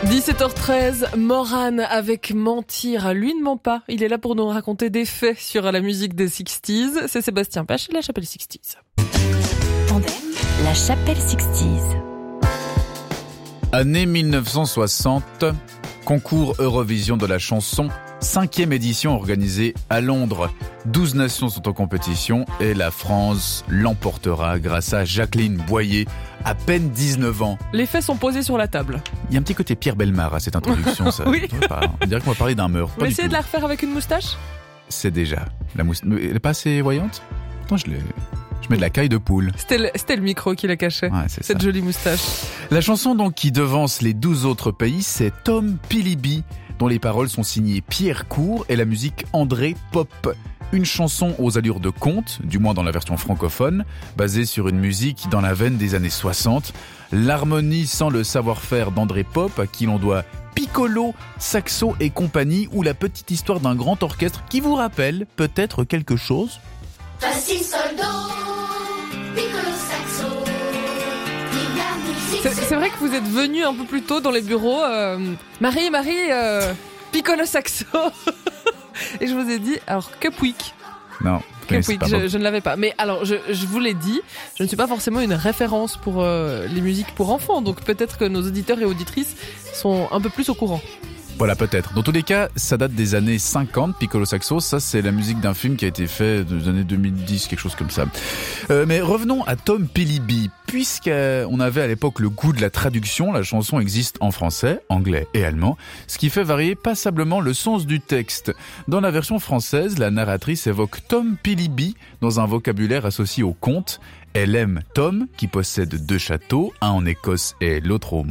17h13, Morane avec Mentir. Lui ne ment pas, il est là pour nous raconter des faits sur la musique des 60s. C'est Sébastien Pache et la Chapelle 60s. Tandem, la Chapelle 60s. Année 1960, concours Eurovision de la chanson, 5e édition organisée à Londres. 12 nations sont en compétition et la France l'emportera grâce à Jacqueline Boyer, à peine 19 ans. Les faits sont posés sur la table. Il y a un petit côté Pierre Bellemare à cette introduction. Ça. Oui. On dirait qu'on va parler d'un meurtre. On va essayer de la refaire avec une moustache. C'est déjà la moustache. Elle n'est pas assez voyante? Attends, je mets de la caille de poule. C'était le micro qui la cachait. Ouais, c'est cette ça. Jolie moustache. La chanson donc qui devance les 12 autres pays, c'est Tom Pilibi, dont les paroles sont signées Pierre Court et la musique André Pop. Une chanson aux allures de conte, du moins dans la version francophone, basée sur une musique dans la veine des années 60. L'harmonie sans le savoir-faire d'André Pop, à qui l'on doit piccolo, saxo et compagnie, ou la petite histoire d'un grand orchestre qui vous rappelle peut-être quelque chose. Facile soldo, piccolo saxo, C'est vrai que vous êtes venu un peu plus tôt dans les bureaux. Marie, piccolo saxo. Et je vous ai dit, alors Cupwick. Non, Je ne l'avais pas. Mais alors, je vous l'ai dit, je ne suis pas forcément une référence pour les musiques pour enfants. Donc peut-être que nos auditeurs et auditrices sont un peu plus au courant. Voilà, peut-être. Dans tous les cas, ça date des années 50, Piccolo Saxo. Ça, c'est la musique d'un film qui a été fait des années 2010, quelque chose comme ça. Mais revenons à Tom Pilibi. Puisqu'on avait à l'époque le goût de la traduction, la chanson existe en français, anglais et allemand, ce qui fait varier passablement le sens du texte. Dans la version française, la narratrice évoque Tom Pilibi dans un vocabulaire associé au conte. Elle aime Tom, qui possède 2 châteaux, un en Écosse et l'autre au